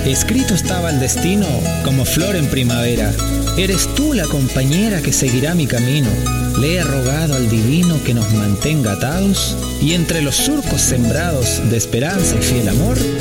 Escrito estaba el destino como flor en primavera. Eres tú la compañera que seguirá mi camino. Le he rogado al divino que nos mantenga atados y entre los surcos sembrados de esperanza y fiel amor